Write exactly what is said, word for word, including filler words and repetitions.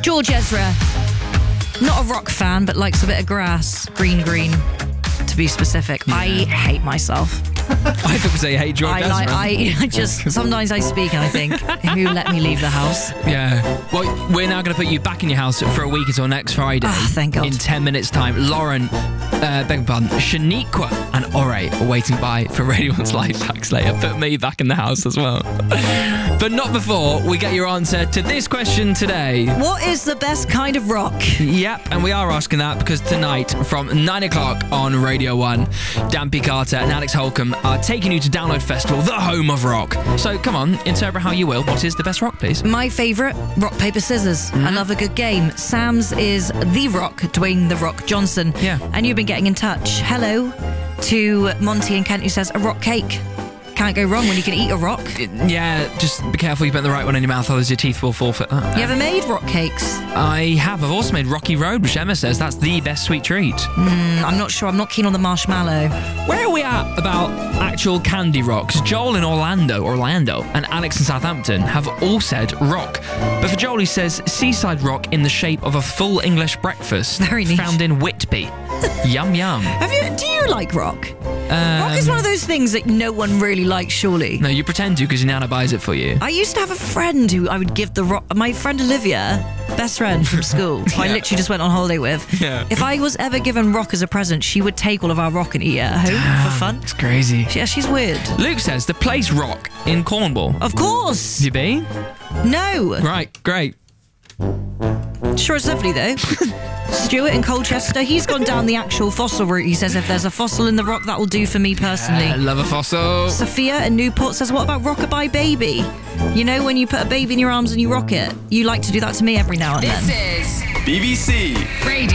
George Ezra. Not a rock fan, but likes a bit of grass. Green, green, to be specific. Yeah. I hate myself. I think we say hate George I, Ezra. like, I, I just, sometimes I speak and I think, who let me leave the house? Yeah. Well, we're now going to put you back in your house for a week until next Friday. Oh, thank God. In ten minutes' time. Lauren, uh, beg your pardon, Shaniqua and Ore are waiting by for Radio one's Life Hacks later. Put me back in the house as well. But not before we get your answer to this question today. What is the best kind of rock? Yep, and we are asking that because tonight from nine o'clock on Radio one, Dan P. Carter and Alex Holcomb are taking you to Download Festival, the home of rock. So come on, interpret how you will. What is the best rock, please? My favourite, rock, paper, scissors. Mm-hmm. I love a good game. Sam's is The Rock, Dwayne The Rock Johnson. Yeah. And you've been getting in touch. Hello to Monty in Kent who says, a rock cake. Can't go wrong when you can eat a rock. Yeah, just be careful you put the right one in your mouth, otherwise your teeth will forfeit that. You ever made rock cakes? I have. I've also made Rocky Road, which Emma says that's the best sweet treat. Mm, I'm not sure. I'm not keen on the marshmallow. Where are we at about actual candy rocks? Joel in Orlando, Orlando, and Alex in Southampton have all said rock. But for Joel, he says seaside rock in the shape of a full English breakfast. Very niche. Found in Whitby. Yum, yum. Have you? Do you like rock? Um, rock is one of those things that no one really likes, surely. No, you pretend to because your nana buys it for you. I used to have a friend who I would give the rock. My friend Olivia, best friend from school, who yeah. I literally just went on holiday with. Yeah. If I was ever given rock as a present, she would take all of our rock and eat it at home Damn, for fun. It's crazy. Yeah, she's weird. Luke says the place rock in Cornwall. Of course. Have you been? No. Right, great. Sure, it's lovely though. Stuart in Colchester, he's gone down the actual fossil route. He says if there's a fossil in the rock, that will do for me personally. I love a fossil. Sophia in Newport says, what about Rockabye Baby? You know when you put a baby in your arms and you rock it? You like to do that to me every now and then. This is B B C Radio.